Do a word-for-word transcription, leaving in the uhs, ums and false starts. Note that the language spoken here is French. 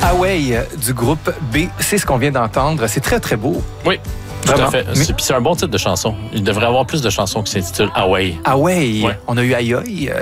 Away du groupe B, c'est ce qu'on vient d'entendre. C'est très, très beau. Oui. Tout Vraiment. à fait. Mais... C'est, puis c'est un bon titre de chanson. Il devrait y avoir plus de chansons qui s'intitulent Away. Away. Ouais. On a eu Aïe Aïe,